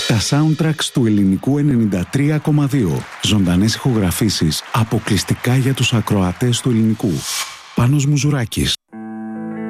Τα soundtracks του ελληνικού 93,2. Ζωντανές ηχογραφήσεις αποκλειστικά για τους ακροατές του ελληνικού. Πάνος Μουζουράκης.